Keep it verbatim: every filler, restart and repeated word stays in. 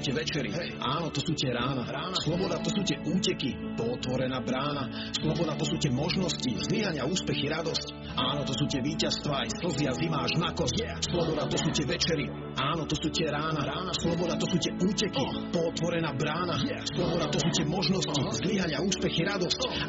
tie večery. Áno, to sú tie rána. Sloboda, to sú tie úteky. Potvorená brána. Sloboda, to sú tie možnosti. Zlyhania, úspechy, radosť. Áno, to sú tie víťazstvá, aj slzy a zima až na kosť. Sloboda, to sú tie večery. Áno, to sú tie rána. Sloboda, to sú tie úteky. Potvorená brána. Sloboda, to sú tie možnosti. Zlyhania, úspechy, radosť.